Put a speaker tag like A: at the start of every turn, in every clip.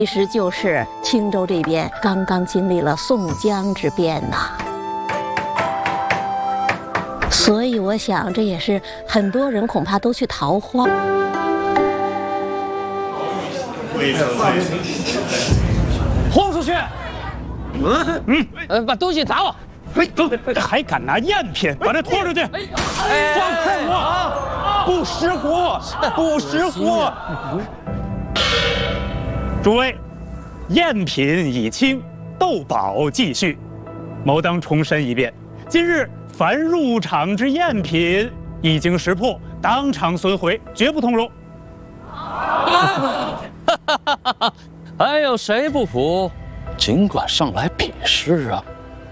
A: 其实就是青州这边刚刚经历了宋江之变呐，所以我想这也是很多人恐怕都去逃荒。
B: 轰出去！
C: 把东西打我！
B: 还敢拿赝品，把他拖出去！放开我！不识货，不识货！诸位，赝品已清，斗宝继续。某当重申一遍，今日凡入场之赝品已经识破，当场损毁，绝不通融。
C: 还有谁不服？尽管上来比试啊！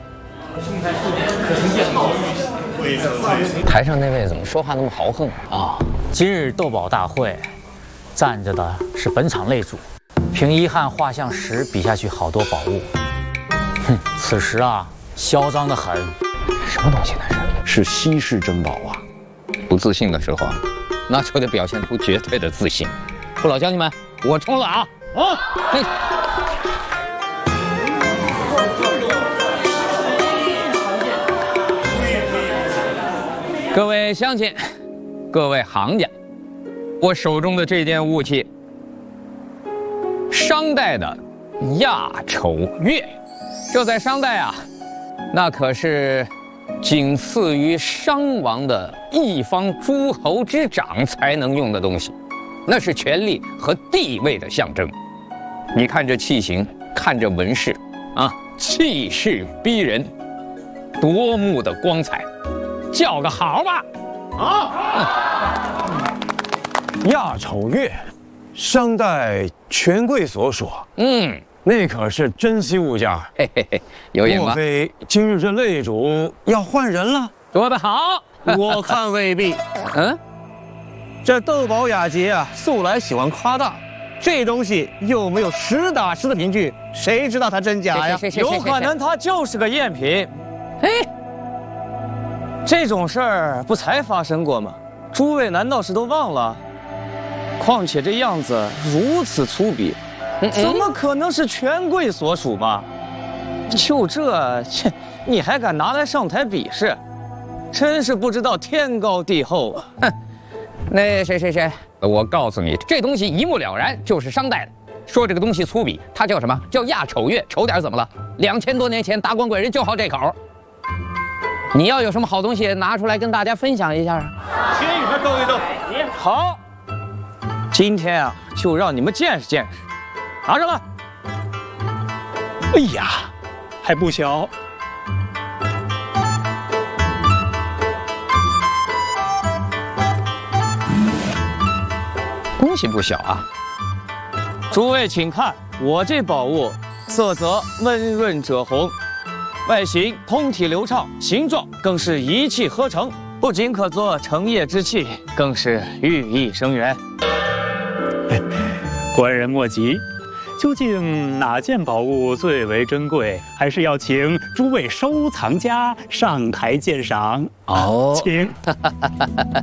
D: 台上那位怎么说话那么豪横啊？
E: 今日斗宝大会，站着的是本场擂主，凭一汉画像石比下去好多宝物。哼，此时啊，嚣张得很。
D: 什么东西那是？是稀世珍宝啊！不自信的时候，那就得表现出绝对的自信。父老乡亲们，我冲了啊！嘿。各位乡亲，各位行家，我手中的这件物器，商代的亚丑月，这在商代啊，那可是仅次于商王的一方诸侯之长才能用的东西，那是权力和地位的象征。你看这器型，看这纹饰，啊，气势逼人，夺目的光彩。叫个好吧！
F: 亚丑月，商代权贵所属。那可是珍稀物件。
D: 嘿嘿嘿，有眼光。
F: 莫非今日这擂主要换人了？
D: 说得好，
G: 我看未必。这斗宝雅节啊，素来喜欢夸大，这东西又没有实打实的凭据，谁知道它真假呀？
B: 有可能它就是个赝品。这种事儿不才发生过吗？诸位难道是都忘了？况且这样子如此粗鄙，怎么可能是权贵所属嘛？就这，你还敢拿来上台比试？真是不知道天高地厚啊！
D: 哼，那谁，我告诉你，这东西一目了然，就是商代的。说这个东西粗鄙，它叫什么？叫亚丑月，丑点怎么了？2000多年前达官贵人就好这口。你要有什么好东西拿出来跟大家分享一下啊？
B: 先与他斗一斗。好，今天啊，就让你们见识见识。拿着来。哎呀，还不小。
D: 东西不小啊！
B: 诸位请看，我这宝物色泽温润赭红。外形通体流畅，形状更是一气呵成，不仅可做成业之器，更是寓意深远。官人莫急，究竟哪件宝物最为珍贵，还是要请诸位收藏家上台鉴赏。请。